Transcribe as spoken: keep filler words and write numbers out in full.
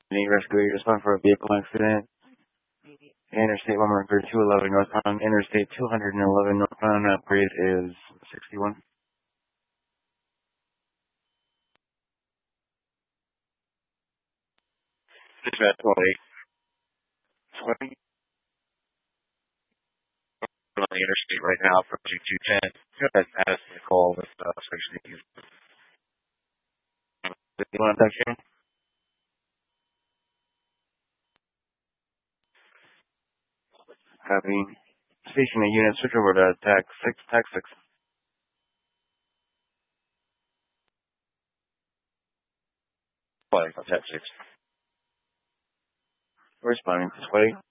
Need rescue agent respond for a vehicle accident. Interstate one two eleven northbound. Interstate two eleven northbound. Upgrade is sixty-one. Dispatch twenty. twenty on the interstate right now for two two ten. That's as the call with uh, station. You want to text you? Copy. Station a unit, switch over to tax six, tax six. Flight, tax six. Responding to twenty.